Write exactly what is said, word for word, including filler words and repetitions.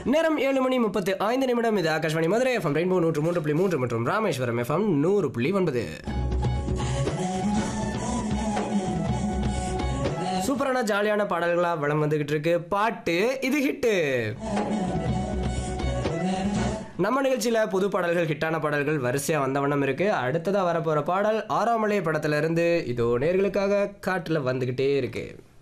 நேரம் ஏழு மணி முப்பத்து ஐந்து நிமிடம். இது ஆகாஷ்வாணி மதுரை எஃப்எம் ரெயின்போ நூற்று மூன்று புள்ளி மூன்று மற்றும் ராமேஸ்வரம் எஃப்எம் நூறு புள்ளி ஒன்பது. சூப்பரான ஜாலியான பாடல்களா வளம் வந்துகிட்டு இருக்கு. பாட்டு இது ஹிட்டு. நம்ம நிகழ்ச்சியில புது பாடல்கள், ஹிட்டான பாடல்கள் வரிசையா வந்த வண்ணம் இருக்கு. அடுத்ததா வரப்போற பாடல் ஆறாமலை படத்துல இருந்து இதோ நேர்களுக்காக காட்டுல வந்துகிட்டே இருக்கு.